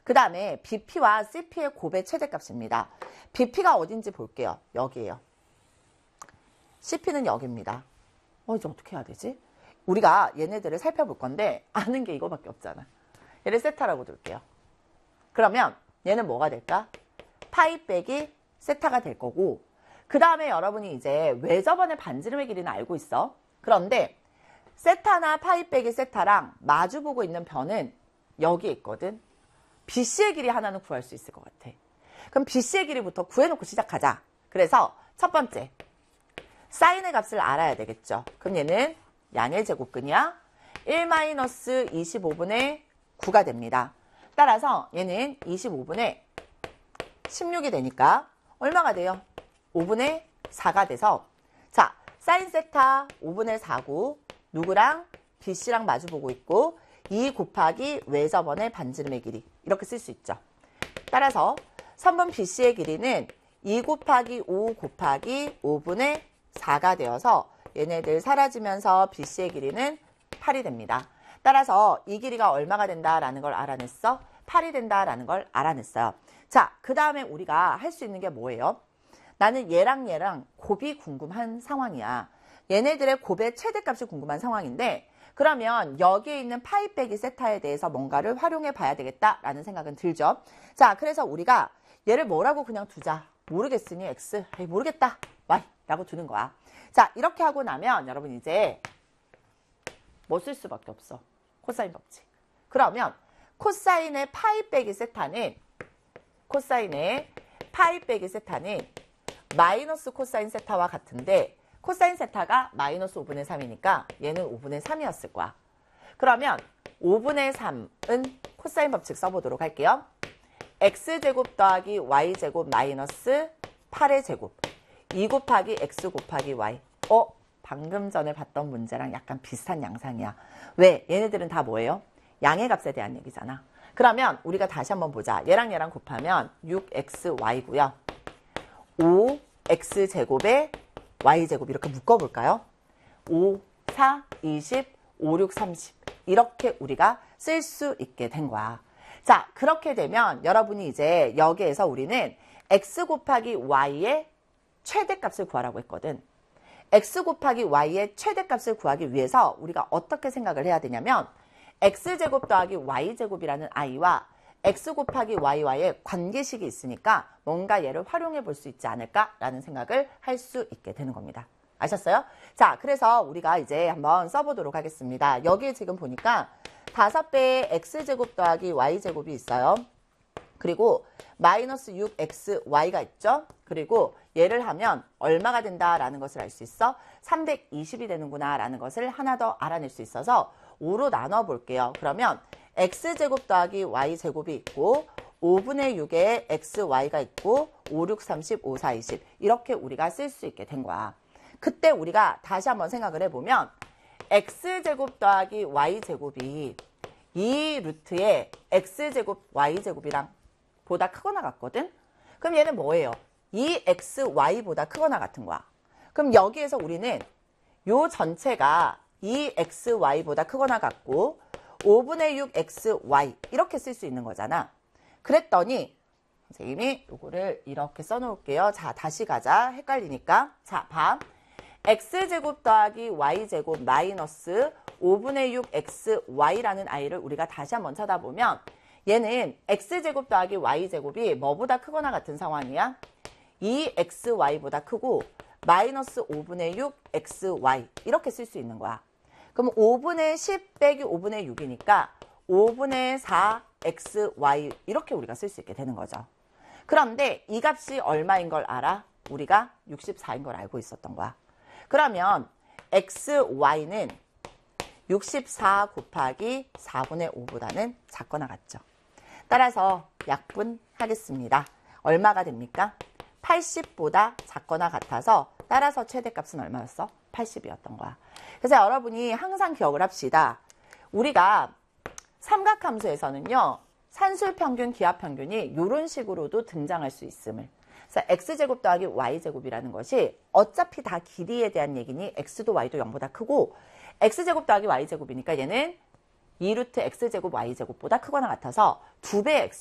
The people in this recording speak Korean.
그 다음에 BP와 CP의 곱의 최대값입니다. BP가 어딘지 볼게요. 여기에요. CP는 여기입니다. 이제 어떻게 해야 되지? 우리가 얘네들을 살펴볼 건데 아는 게 이거밖에 없잖아. 얘를 세타라고 둘게요. 그러면 얘는 뭐가 될까? 파이 빼기 세타가 될 거고, 그 다음에 여러분이 이제 외접원의 반지름의 길이는 알고 있어. 그런데 세타나 파이 빼기 세타랑 마주보고 있는 변은 여기에 있거든. BC의 길이 하나는 구할 수 있을 것 같아. 그럼 BC의 길이부터 구해놓고 시작하자. 그래서 첫 번째, 사인의 값을 알아야 되겠죠. 그럼 얘는 양의 제곱근이야. 1-25분의 9가 됩니다. 따라서 얘는 25분의 16이 되니까 얼마가 돼요? 5분의 4가 돼서, 자, 사인 세타 5분의 4고 누구랑? BC랑 마주보고 있고 2 곱하기 외접원의 반지름의 길이, 이렇게 쓸 수 있죠. 따라서 선분 BC의 길이는 2 곱하기 5 곱하기 5분의 4가 되어서 얘네들 사라지면서 BC의 길이는 8이 됩니다. 따라서 이 길이가 얼마가 된다라는 걸 알아냈어? 8이 된다라는 걸 알아냈어요. 자, 그 다음에 우리가 할 수 있는 게 뭐예요? 나는 얘랑 곱이 궁금한 상황이야. 얘네들의 곱의 최대값이 궁금한 상황인데, 그러면 여기에 있는 파이 빼기 세타에 대해서 뭔가를 활용해 봐야 되겠다라는 생각은 들죠. 자, 그래서 우리가 얘를 뭐라고 그냥 두자. 모르겠으니 x, 모르겠다, y 라고 두는 거야. 자, 이렇게 하고 나면 여러분 이제 뭐 쓸 수밖에 없어? 코사인 법칙. 그러면 코사인의 파이 빼기 세타는 마이너스 코사인 세타와 같은데, 코사인 세타가 마이너스 5분의 3이니까 얘는 5분의 3이었을 거야. 그러면 5분의 3은 코사인 법칙 써보도록 할게요. x제곱 더하기 y제곱 마이너스 8의 제곱 2 곱하기 x 곱하기 y. 방금 전에 봤던 문제랑 약간 비슷한 양상이야. 왜? 얘네들은 다 뭐예요? 양의 값에 대한 얘기잖아. 그러면 우리가 다시 한번 보자. 얘랑 곱하면 6xy고요. 5x제곱에 y제곱 이렇게 묶어볼까요? 5, 4, 20, 5, 6, 30 이렇게 우리가 쓸 수 있게 된 거야. 자, 그렇게 되면 여러분이 이제 여기에서 우리는 x 곱하기 y의 최대값을 구하라고 했거든. x 곱하기 y의 최대값을 구하기 위해서 우리가 어떻게 생각을 해야 되냐면, x제곱 더하기 y제곱이라는 i와 x 곱하기 y와의 관계식이 있으니까 뭔가 얘를 활용해 볼 수 있지 않을까라는 생각을 할 수 있게 되는 겁니다. 아셨어요? 자, 그래서 우리가 이제 한번 써보도록 하겠습니다. 여기 지금 보니까 5배의 x제곱 더하기 y제곱이 있어요. 그리고 마이너스 6xy가 있죠. 그리고 얘를 하면 얼마가 된다라는 것을 알 수 있어? 320이 되는구나 라는 것을 하나 더 알아낼 수 있어서 5로 나눠 볼게요. 그러면 x제곱 더하기 y제곱이 있고 5분의 6에 xy가 있고 5, 6, 30, 5, 4, 20 이렇게 우리가 쓸 수 있게 된 거야. 그때 우리가 다시 한번 생각을 해보면 x제곱 더하기 y제곱이 이 루트의 x제곱 y제곱이랑 보다 크거나 같거든? 그럼 얘는 뭐예요? 2xy보다 크거나 같은 거야. 그럼 여기에서 우리는 요 전체가 2xy보다 크거나 같고 5분의 6xy 이렇게 쓸 수 있는 거잖아. 그랬더니 선생님이 요거를 이렇게 써놓을게요. 자, 다시 가자. 헷갈리니까. 자, 봐. x제곱 더하기 y제곱 마이너스 5분의 6xy라는 아이를 우리가 다시 한번 쳐다보면 얘는 x제곱 더하기 y제곱이 뭐보다 크거나 같은 상황이야? 2xy보다 크고 마이너스 5분의 6xy 이렇게 쓸 수 있는 거야. 그럼 5분의 10 빼기 5분의 6이니까 5분의 4xy 이렇게 우리가 쓸 수 있게 되는 거죠. 그런데 이 값이 얼마인 걸 알아? 우리가 64인 걸 알고 있었던 거야. 그러면 xy는 64 곱하기 4분의 5보다는 작거나 같죠. 따라서 약분하겠습니다. 얼마가 됩니까? 80보다 작거나 같아서 따라서 최대값은 얼마였어? 80이었던 거야. 그래서 여러분이 항상 기억을 합시다. 우리가 삼각함수에서는요. 산술평균, 기하평균이 이런 식으로도 등장할 수 있음을. 그래서 x제곱 더하기 y제곱이라는 것이 어차피 다 길이에 대한 얘기니 x도 y도 0보다 크고 x제곱 더하기 y제곱이니까 얘는 2루트 x제곱 y제곱보다 크거나 같아서 2배의